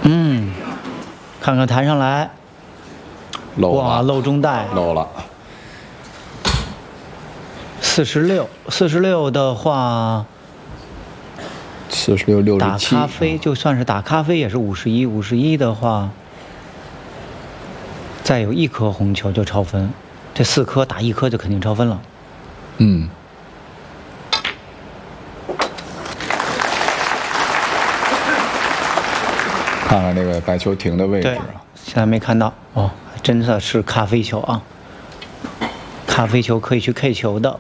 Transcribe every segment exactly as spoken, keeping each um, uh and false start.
嗯，看看弹上来， 漏哇， 了， 漏中带， 漏了。 四十六，四十六的话， 四十六六打十七。 咖啡就算是打咖啡也是五十一，五十一的话，再有一颗红球就超分，这四颗打一颗就肯定超分了。 嗯。看看这个白球停的位置对，现在没看到哦，真的是咖啡球啊！咖啡球可以去 K 球的。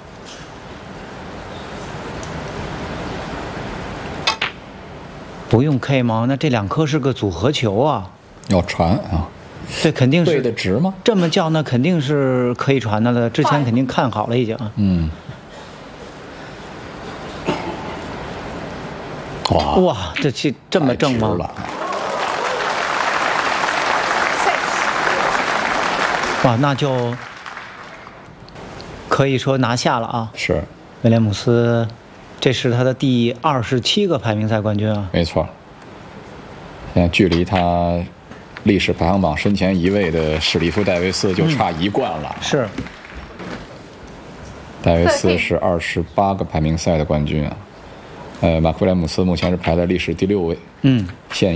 不用 K 吗？那这两颗是个组合球啊。 要传啊。 对，肯定是对的直吗？ 这么叫那肯定是可以传的了，之前肯定看好了已经。 嗯。哇哇，这气这么正吗？哇，那就可以说拿下了啊！ 是， 威廉姆斯，这是他的第二十七个排名赛冠军啊！ 没错，现在距离他历史排行榜身前一位的史蒂夫·戴维斯就差一冠了。 嗯、是， 戴维斯是二十八个排名赛的冠军啊，呃，马克威廉姆斯目前是排在历史第六位。 嗯， 现